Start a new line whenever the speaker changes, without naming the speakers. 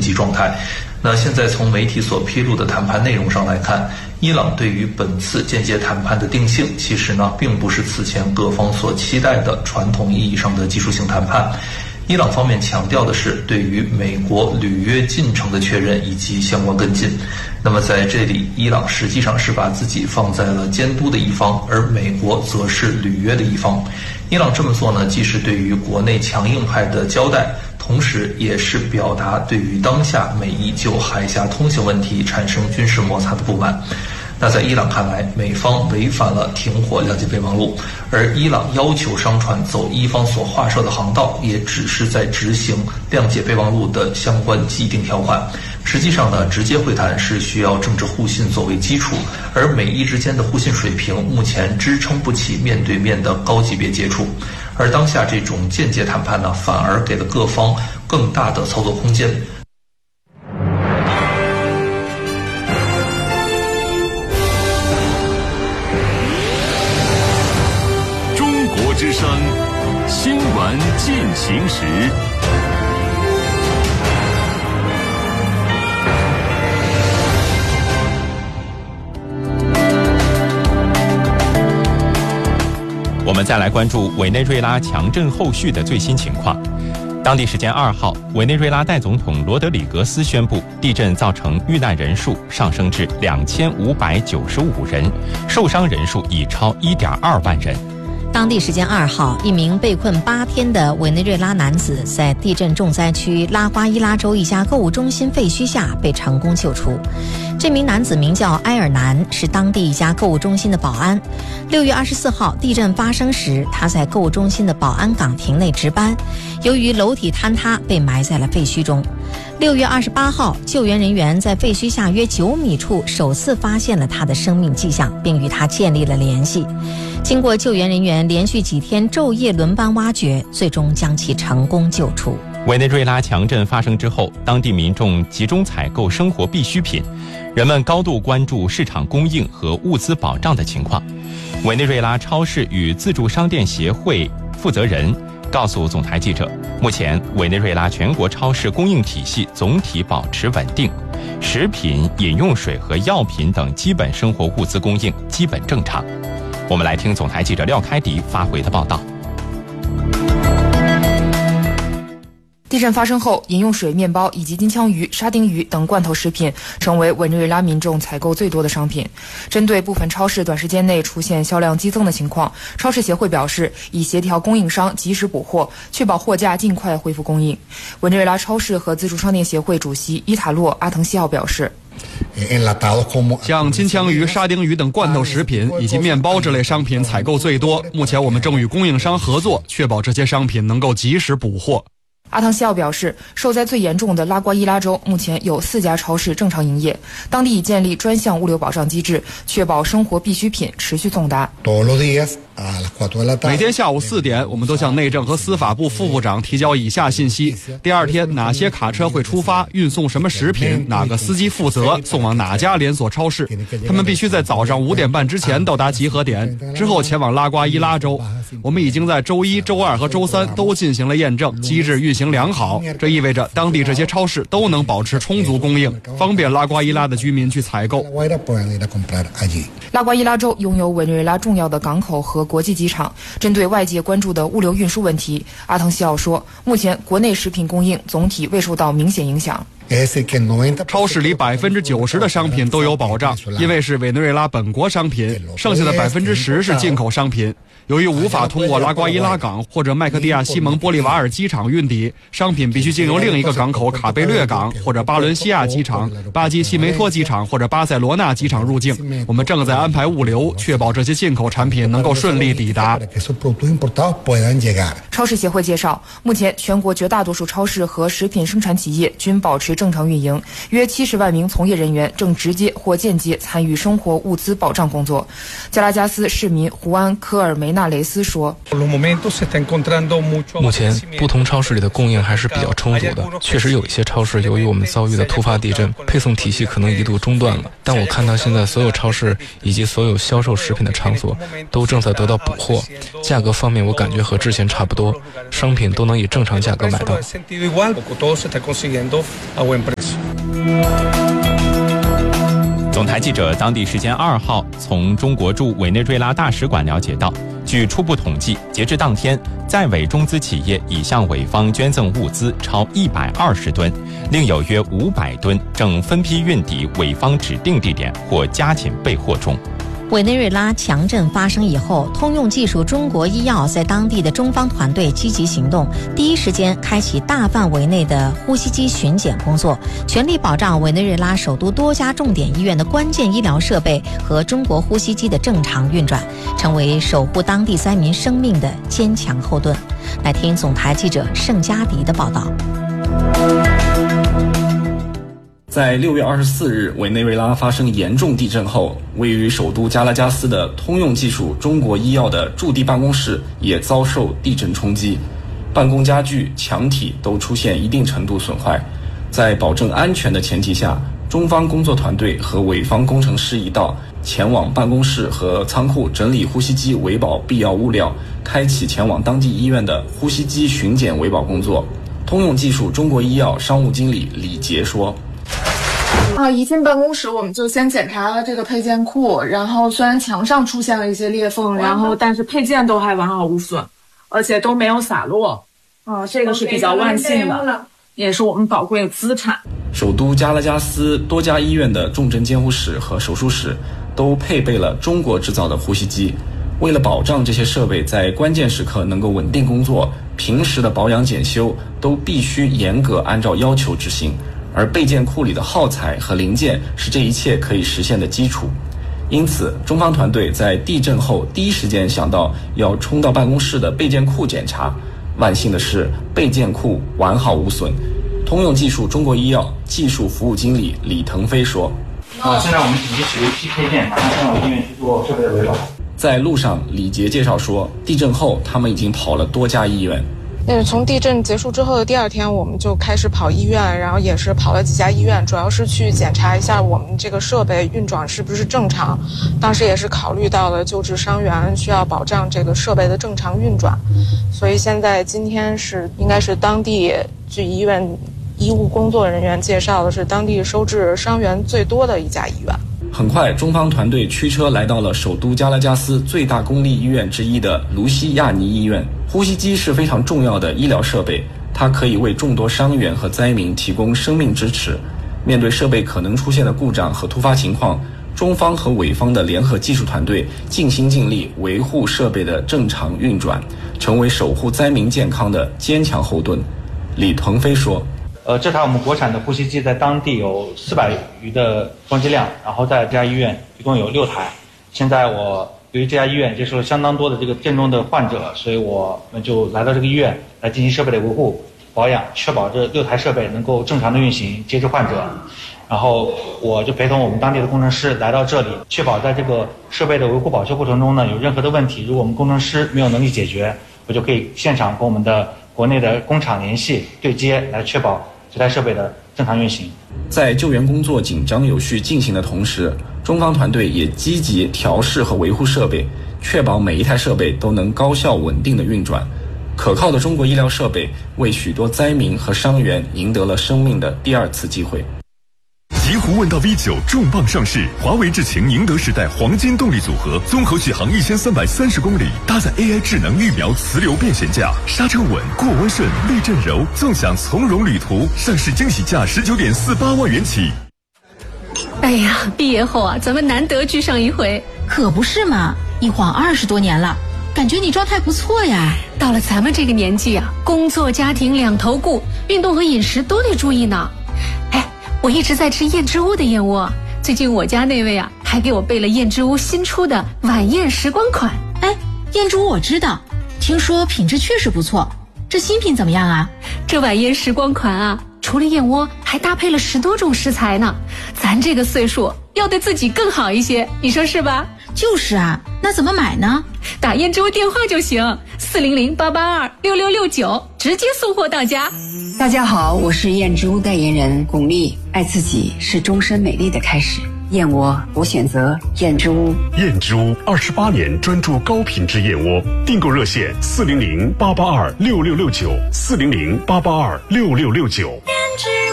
急状态。那现在从媒体所披露的谈判内容上来看，伊朗对于本次间接谈判的定性，其实呢并不是此前各方所期待的传统意义上的技术性谈判。伊朗方面强调的是对于美国履约进程的确认以及相关跟进。那么在这里，伊朗实际上是把自己放在了监督的一方，而美国则是履约的一方。伊朗这么做呢，既是对于国内强硬派的交代，同时也是表达对于当下美伊就海峡通行问题产生军事摩擦的不满。那在伊朗看来，美方违反了停火谅解备忘录，而伊朗要求商船走伊方所划设的航道，也只是在执行谅解备忘录的相关既定条款。实际上呢，直接会谈是需要政治互信作为基础，而美伊之间的互信水平目前支撑不起面对面的高级别接触，而当下这种间接谈判呢，反而给了各方更大的操作空间。
之声新闻进行时，
我们再来关注委内瑞拉强震后续的最新情况。当地时间2号，委内瑞拉代总统罗德里格斯宣布，地震造成遇难人数上升至2595人，受伤人数已超1.2万人。
当地时间2号，一名被困8天的委内瑞拉男子在地震重灾区拉瓜伊拉州一家购物中心废墟下被成功救出。这名男子名叫埃尔南，是当地一家购物中心的保安。6月24号地震发生时，他在购物中心的保安岗亭内值班，由于楼体坍塌被埋在了废墟中。6月28号，救援人员在废墟下约9米处首次发现了他的生命迹象，并与他建立了联系。经过救援人员连续几天昼夜轮班挖掘，最终将其成功救出。
委内瑞拉强震发生之后，当地民众集中采购生活必需品，人们高度关注市场供应和物资保障的情况。委内瑞拉超市与自助商店协会负责人告诉总台记者，目前委内瑞拉全国超市供应体系总体保持稳定，食品、饮用水和药品等基本生活物资供应基本正常。我们来听总台记者廖开迪发回的报道。
地震发生后，饮用水、面包以及金枪鱼、沙丁鱼等罐头食品成为委内瑞拉民众采购最多的商品。针对部分超市短时间内出现销量激增的情况，超市协会表示已协调供应商及时补货，确保货架尽快恢复供应。委内瑞拉超市和自助商店协会主席伊塔洛·阿滕西奥表示，
像金枪鱼、沙丁鱼等罐头食品以及面包这类商品采购最多。目前我们正与供应商合作，确保这些商品能够及时补货。
阿滕西奥表示，受灾最严重的拉瓜伊拉州目前有4家超市正常营业，当地已建立专项物流保障机制，确保生活必需品持续送达。
每天下午4点，我们都向内政和司法部副部长提交以下信息：第二天哪些卡车会出发，运送什么食品，哪个司机负责，送往哪家连锁超市。他们必须在早上5点半之前到达集合点，之后前往拉瓜伊拉州。我们已经在周1、周2和周3都进行了验证，机制运行良好。这意味着当地这些超市都能保持充足供应，方便拉瓜伊拉的居民去采购。
拉瓜伊拉州拥有委内瑞拉重要的港口和国际机场。针对外界关注的物流运输问题，阿滕西奥说，目前国内食品供应总体未受到明显影响。
超市里90%的商品都有保障，因为是委内瑞拉本国商品，剩下的10%是进口商品。由于无法通过拉瓜伊拉港或者麦克蒂亚西蒙玻利瓦尔机场运抵，商品必须经由另一个港口卡贝略港或者巴伦西亚机场、巴基西梅托机场或者巴塞罗那机场入境。我们正在安排物流，确保这些进口产品能够顺利抵达。
超市协会介绍，目前全国绝大多数超市和食品生产企业均保持正常运营，约70万名从业人员正直接或间接参与生活物资保障工作。加拉加斯市民胡安·科尔梅纳雷斯说，
目前不同超市里的供应还是比较充足的，确实有一些超市由于我们遭遇的突发地震，配送体系可能一度中断了，但我看到现在所有超市以及所有销售食品的场所都正在得到补货，价格方面我感觉和之前差不多，商品都能以正常价格买到。
总台记者当地时间2号从中国驻委内瑞拉大使馆了解到，据初步统计，截至当天，在委中资企业已向委方捐赠物资超120吨，另有约500吨正分批运抵委方指定地点或加紧备货中。
委内瑞拉强震发生以后，通用技术中国医药在当地的中方团队积极行动，第一时间开启大范围内的呼吸机巡检工作，全力保障委内瑞拉首都多家重点医院的关键医疗设备和中国呼吸机的正常运转，成为守护当地灾民生命的坚强后盾。来听总台记者盛佳迪的报道。
在6月24日，委内瑞拉发生严重地震后，位于首都加拉加斯的通用技术中国医药的驻地办公室也遭受地震冲击，办公家具、墙体都出现一定程度损坏。在保证安全的前提下，中方工作团队和委方工程师一道前往办公室和仓库整理呼吸机维保必要物料，开启前往当地医院的呼吸机巡检维保工作。通用技术中国医药商务经理李杰说，
一进办公室我们就先检查了这个配件库，然后虽然墙上出现了一些裂缝，但是配件都还完好无损，而且都没有洒落。这个是比较万幸的，也是我们宝贵的资产。
首都加拉加斯多家医院的重症监护室和手术室都配备了中国制造的呼吸机。为了保障这些设备在关键时刻能够稳定工作，平时的保养检修都必须严格按照要求执行。而备件库里的耗材和零件是这一切可以实现的基础，因此中方团队在地震后第一时间想到要冲到办公室的备件库检查。万幸的是，备件库完好无损。通用技术中国医药技术服务经理李腾飞说，
现在我们紧急取了一批配件，马上前往医院去做设备的维保。
在路上，李杰介绍说，地震后他们已经跑了多家医院。
从地震结束之后的第2天，我们就开始跑医院，然后也是跑了几家医院，主要是去检查一下我们这个设备运转是不是正常。当时也是考虑到了救治伤员，需要保障这个设备的正常运转，所以今天应该是当地据医院医务工作人员介绍的是当地收治伤员最多的一家医院。
很快，中方团队驱车来到了首都加拉加斯最大公立医院之一的卢西亚尼医院。呼吸机是非常重要的医疗设备，它可以为众多伤员和灾民提供生命支持。面对设备可能出现的故障和突发情况，中方和委方的联合技术团队尽心尽力维护设备的正常运转，成为守护灾民健康的坚强后盾。李腾飞说，
这台我们国产的呼吸机在当地有400余的装机量，然后在这家医院一共有6台。现在我由于这家医院接受了相当多的这个震中的患者，所以我们就来到这个医院来进行设备的维护保养，确保这6台设备能够正常的运行，接治患者。然后我就陪同我们当地的工程师来到这里，确保在这个设备的维护保修过程中呢，有任何的问题，如果我们工程师没有能力解决，我就可以现场跟我们的国内的工厂联系对接，来确保这台设备的正常运行。
在救援工作紧张有序进行的同时，中方团队也积极调试和维护设备，确保每一台设备都能高效稳定的运转。可靠的中国医疗设备为许多灾民和伤员赢得了生命的第2次机会。
极狐问道 V9 重磅上市，华为智擎宁德时代黄金动力组合，综合续航1330公里，搭载 AI 智能预瞄磁流变悬架，刹车稳，过弯顺，避震柔，纵享从容旅途。上市惊喜价19.48万元起。
哎呀，毕业后啊，咱们难得聚上一回。
可不是嘛，一晃20多年了，感觉你状态不错呀。
到了咱们这个年纪啊，工作家庭两头顾，运动和饮食都得注意呢。我一直在吃燕之屋的燕窝，最近我家那位啊还给我备了燕之屋新出的晚宴时光款。
燕之屋我知道，听说品质确实不错，这新品怎么样啊？
这晚宴时光款啊，除了燕窝还搭配了10多种食材呢。咱这个岁数要对自己更好一些，你说是吧？
就是啊，那怎么买呢？
打燕之屋电话就行，400-882-6669，直接送货到家。
大家好，我是燕之屋代言人巩俐。爱自己是终身美丽的开始，燕窝我选择燕之屋。
燕之屋28年专注高品质燕窝，订购热线400-882-6669，400-882-6669。